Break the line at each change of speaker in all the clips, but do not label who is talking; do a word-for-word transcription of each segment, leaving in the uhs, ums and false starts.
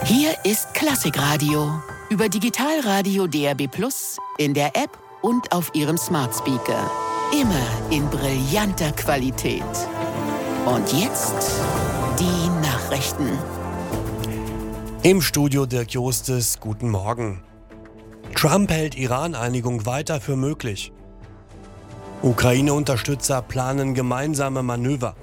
Hier ist Klassikradio über Digitalradio D R B Plus, in der App und auf Ihrem Smart Speaker. Immer in brillanter Qualität. Und jetzt die Nachrichten.
Im Studio Dirk Jostes, guten Morgen. Trump hält Iran-Einigung weiter für möglich. Ukraine-Unterstützer planen gemeinsame Manöver.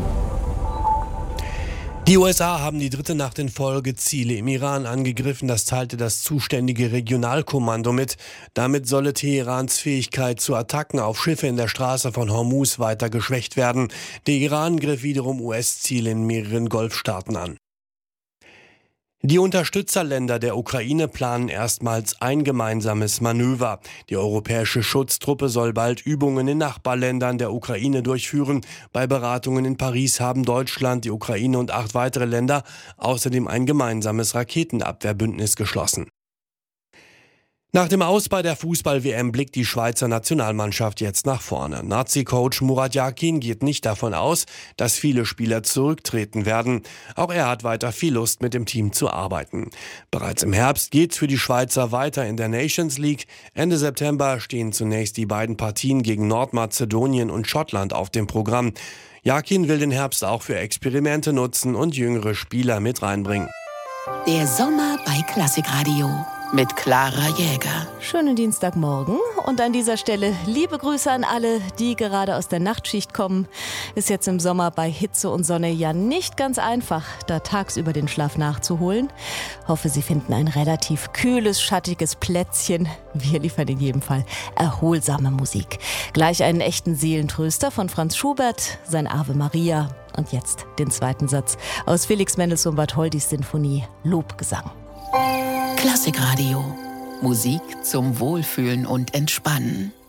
Die U S A haben die dritte Nacht in Folge Ziele im Iran angegriffen, das teilte das zuständige Regionalkommando mit. Damit solle Teherans Fähigkeit zu Attacken auf Schiffe in der Straße von Hormuz weiter geschwächt werden. Der Iran griff wiederum U S-Ziele in mehreren Golfstaaten an. Die Unterstützerländer der Ukraine planen erstmals ein gemeinsames Manöver. Die europäische Schutztruppe soll bald Übungen in Nachbarländern der Ukraine durchführen. Bei Beratungen in Paris haben Deutschland, die Ukraine und acht weitere Länder außerdem ein gemeinsames Raketenabwehrbündnis geschlossen. Nach dem Aus bei der Fußball-W M blickt die Schweizer Nationalmannschaft jetzt nach vorne. Nazi-Coach Murat Yakin geht nicht davon aus, dass viele Spieler zurücktreten werden. Auch er hat weiter viel Lust, mit dem Team zu arbeiten. Bereits im Herbst geht's für die Schweizer weiter in der Nations League. Ende September stehen zunächst die beiden Partien gegen Nordmazedonien und Schottland auf dem Programm. Yakin will den Herbst auch für Experimente nutzen und jüngere Spieler mit reinbringen.
Der Sommer bei Klassikradio mit Clara Jäger.
Schönen Dienstagmorgen und an dieser Stelle liebe Grüße an alle, die gerade aus der Nachtschicht kommen. Ist jetzt im Sommer bei Hitze und Sonne ja nicht ganz einfach, da tagsüber den Schlaf nachzuholen. Hoffe, Sie finden ein relativ kühles, schattiges Plätzchen. Wir liefern in jedem Fall erholsame Musik. Gleich einen echten Seelentröster von Franz Schubert, sein Ave Maria. Und jetzt den zweiten Satz aus Felix Mendelssohn Bartholdys Sinfonie Lobgesang.
Klassikradio. Musik zum Wohlfühlen und Entspannen.